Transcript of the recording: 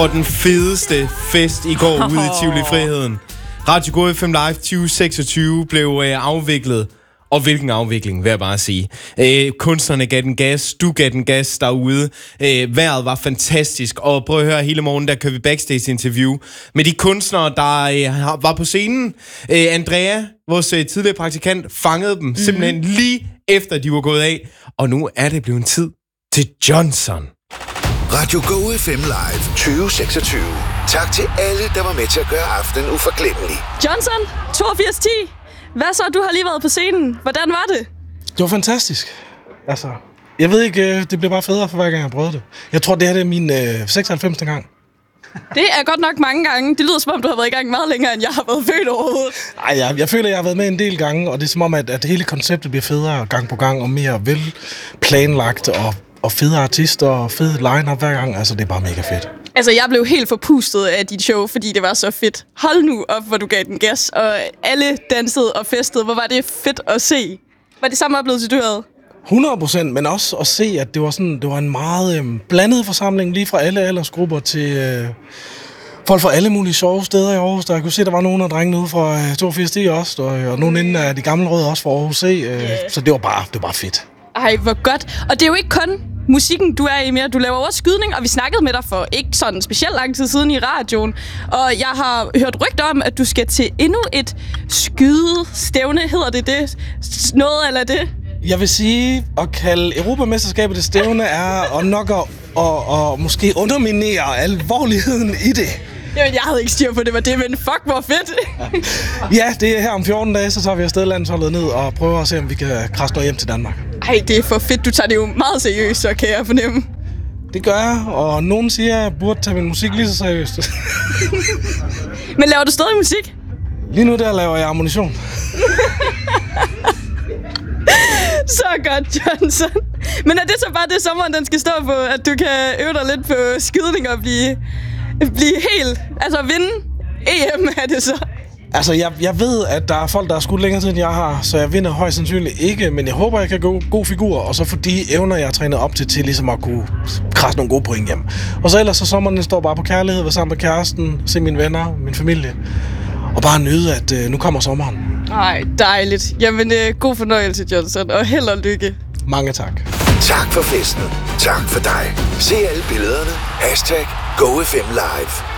Og den fedeste fest i går ude i Tivoli Friheden. Radio Go FM Live 2026 blev afviklet. Og hvilken afvikling, vil jeg bare sige. Kunstnerne gav den gas, du gav den gas derude. Vejret var fantastisk, og prøv at høre, hele morgen, der kører vi backstage-interview med de kunstnere, der var på scenen. Andrea, vores tidligere praktikant, fangede dem simpelthen lige efter, de var gået af. Og nu er det blevet en tid til Johnson. Radio Go FM Live 2026. Tak til alle, der var med til at gøre aftenen uforglemmelig. Johnson, 8210. Hvad så? Du har lige været på scenen. Hvordan var det? Det var fantastisk. Altså, jeg ved ikke, det bliver bare federe for hver gang, jeg prøvede det. Jeg tror, det her det er min 96. gang. Det er godt nok mange gange. Det lyder som om, du har været i gang meget længere, end jeg har været født overhovedet. Ej, jeg føler, jeg har været med en del gange, og det er som om, at hele konceptet bliver federe gang på gang, og mere velplanlagt, og fede artister, og fede line-up hver gang. Altså, det er bare mega fedt. Altså, jeg blev helt forpustet af dit show, fordi det var så fedt. Hold nu op, hvor du gav den gas, og alle dansede og festede. Hvor var det fedt at se. Var det samme oplevelse, du havde? 100%, men også at se, at det var en meget blandet forsamling, lige fra alle aldersgrupper til folk fra alle mulige sjove steder i Aarhus. Der jeg kunne se, der var nogle af drengene ude fra 82 også, og nogle inden af de gamle røde også fra Aarhus C. Så det var bare fedt. Ej, hvor godt. Og det er jo ikke kun musikken, du er i mere. Du laver også skydning, og vi snakkede med dig for ikke sådan specielt lang tid siden i radioen. Og jeg har hørt rygter om, at du skal til endnu et skydestævne. Hedder det? Noget eller det? Jeg vil sige, at kalde Europamesterskabet det stævne er at nok at måske underminere alvorligheden i det. Jamen, jeg havde ikke styr på det, men det, men fuck, hvor fedt. Ja, det er her om 14 dage, så tager vi afsted landsholdet ned og prøver at se, om vi kan krasse noget hjem til Danmark. Ej, det er for fedt. Du tager det jo meget seriøst, så kan jeg fornemme. Det gør jeg, og nogen siger, at jeg burde tage min musik lige så seriøst. Men laver du stadig musik? Lige nu der laver jeg ammunition. Så godt, Johnson. Men er det så bare det, sommeren den skal stå på, at du kan øve dig lidt på skydning og blive helt... Altså vinde EM er det så? Altså, jeg ved, at der er folk, der har skudt længere tid, end jeg har, så jeg vinder højst sandsynligt ikke, men jeg håber, jeg kan gå god figur, og så for de evner, jeg har trænet op til ligesom at kunne krasse nogle gode point hjem. Og så ellers så sommeren står bare på kærlighed, være sammen med kæresten, se mine venner, min familie, og bare nyde, at nu kommer sommeren. Ej, dejligt. Jamen, god fornøjelse, Johnson, og held og lykke. Mange tak. Tak for festen. Tak for dig. Se alle billederne. #GoFM Live.